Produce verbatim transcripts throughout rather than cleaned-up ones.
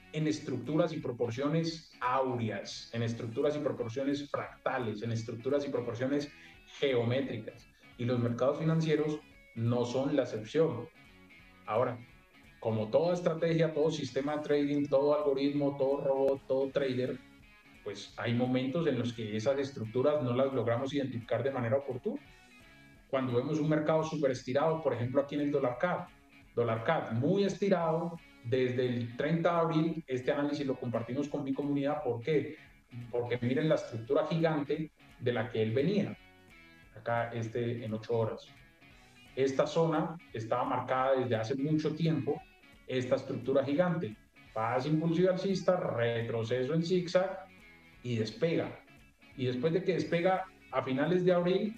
en estructuras y proporciones áureas, en estructuras y proporciones fractales, en estructuras y proporciones geométricas. Y los mercados financieros no son la excepción. Ahora, como toda estrategia, todo sistema de trading, todo algoritmo, todo robot, todo trader, pues hay momentos en los que esas estructuras no las logramos identificar de manera oportuna. Cuando vemos un mercado súper estirado, por ejemplo aquí en el dólar C A D, dólar C A D muy estirado, desde el treinta de abril, este análisis lo compartimos con mi comunidad. ¿Por qué? Porque miren la estructura gigante de la que él venía, acá este en ocho horas. Esta zona estaba marcada desde hace mucho tiempo, esta estructura gigante, fase impulsiva alcista, retroceso en zigzag y despega. Y después de que despega a finales de abril,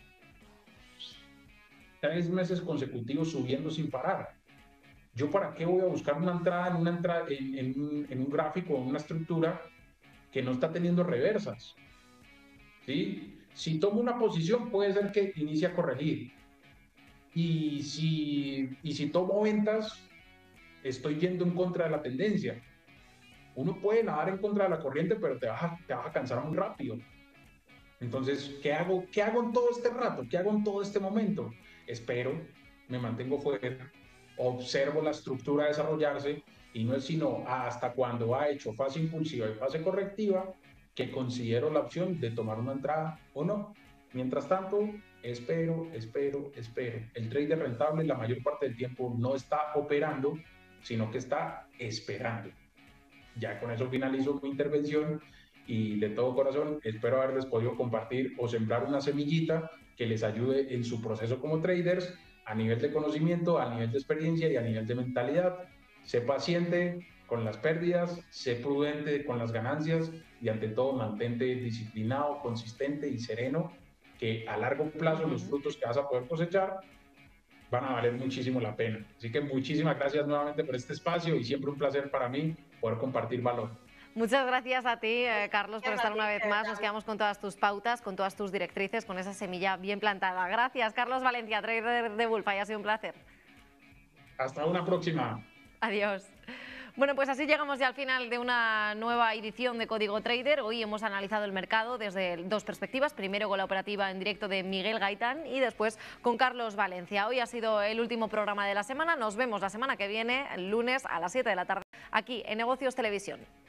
tres meses consecutivos subiendo sin parar. ¿Yo para qué voy a buscar una entrada en, una entrada, en, en, un, en un gráfico, en una estructura que no está teniendo reversas? ¿Sí? Si tomo una posición, puede ser que inicie a corregir. Y si, y si tomo ventas, estoy yendo en contra de la tendencia. Uno puede nadar en contra de la corriente, pero te vas a, te vas a cansar muy rápido. Entonces, ¿qué hago? ¿Qué hago en todo este rato? ¿Qué hago en todo este momento? Espero, me mantengo fuera, observo la estructura desarrollarse y no es sino hasta cuando ha hecho fase impulsiva y fase correctiva que considero la opción de tomar una entrada o no. Mientras tanto, espero, espero, espero. El trader rentable la mayor parte del tiempo no está operando, sino que está esperando. Ya con eso finalizo mi intervención y de todo corazón espero haberles podido compartir o sembrar una semillita que les ayude en su proceso como traders a nivel de conocimiento, a nivel de experiencia y a nivel de mentalidad. Sé paciente con las pérdidas, sé prudente con las ganancias y ante todo mantente disciplinado, consistente y sereno, que a largo plazo los Ujú. frutos que vas a poder cosechar van a valer muchísimo la pena. Así que muchísimas gracias nuevamente por este espacio y siempre un placer para mí poder compartir valor. Muchas gracias a ti, eh, Carlos, por estar una vez más. Nos quedamos con todas tus pautas, con todas tus directrices, con esa semilla bien plantada. Gracias, Carlos Valencia, trader de Bulfa. Ha sido un placer. Hasta una próxima. Adiós. Bueno, pues así llegamos ya al final de una nueva edición de Código Trader. Hoy hemos analizado el mercado desde dos perspectivas. Primero con la operativa en directo de Miguel Gaitán y después con Carlos Valencia. Hoy ha sido el último programa de la semana. Nos vemos la semana que viene, el lunes a las siete de la tarde, aquí en Negocios Televisión.